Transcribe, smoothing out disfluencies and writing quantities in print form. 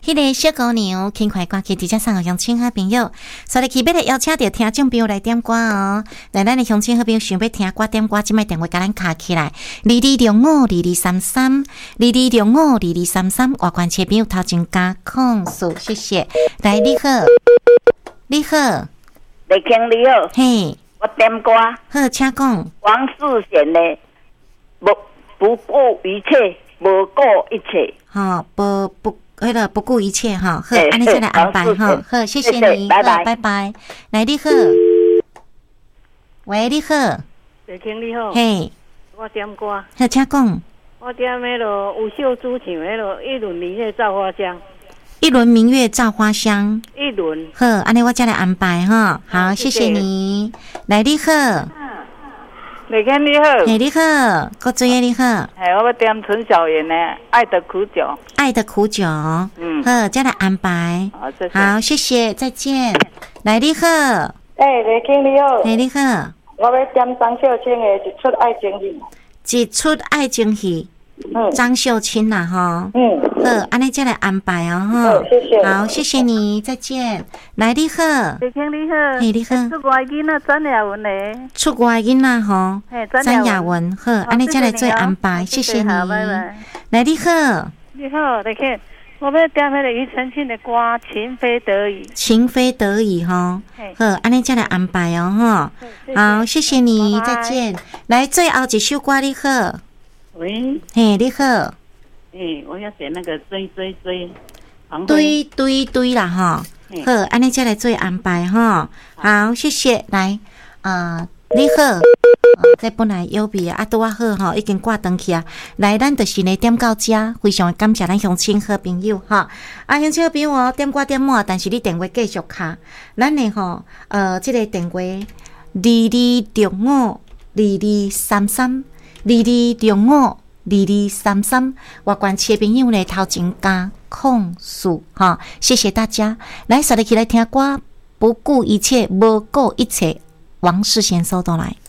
迄个小姑娘轻快歌曲直接送给乡亲好朋友，所以去要来邀请到听众朋友来点歌哦。来，咱的乡亲好朋友想要听歌点歌，即摆电话甲咱卡起来，22052233，22052233，外观车朋友头前加控诉，谢谢。来，你好，你好， 李经理好， 嘿， 我点歌， 好，请讲。 王世贤的不顾一切，不顾一切， 迄个不顾一切哈，好，安尼再来安排哈，好，谢谢你， 拜拜， 拜拜。来，你好，喂，你好， 李经理好， 嘿， 我点歌， 好，请讲。 我点迄落吴秀珠唱迄落一轮明月照花香， 一轮明月照花香， 一轮， 好，安尼我再来安排哈，好，谢谢你。来，你好， 李经理好， 嘿，你好，各位你好， 哎，我要点陈小妍的《爱的苦酒》， 爱的苦酒，好，再来安排， 好，谢谢， 好，谢谢，再见。来，你好， 李经理好， 嘿，你好， 我要点张秀清的《一出爱情戏》， 一出爱情戏，张秀清啦，哈，好，安尼再来安排哦，哈， 谢谢， 好，谢谢你，再见。来，你好， 李经理好， 嘿，你好， 出外囡仔张雅文的， 出外囡仔吼，张雅文，好，安尼再来做安排，谢谢你。 拜拜。 来，你好， 你好，李经，我要点迄个庾澄庆的歌《情非得已》， 情非得已哈，好，安尼再来安排哦，哈，好，谢谢你，再见。来，最后一首歌，你好， 喂， 嘿，你好， 我要选那个追追追， 堆堆堆啦哈，好，安尼再来做安排哈，好，谢谢。来，你好，这本来有比啊，拄啊好哈，已经挂灯去啊。来，咱就是呢点到这，非常感谢咱乡亲好朋友哈。乡亲好朋友哦，点歌点满，但是你电话继续卡。咱呢吼，这个电话22652233，22052233，我关切朋友呢头前加控诉哈，谢谢大家。来，稍后起来听歌，不顾一切，不顾一切。王世贤收到来。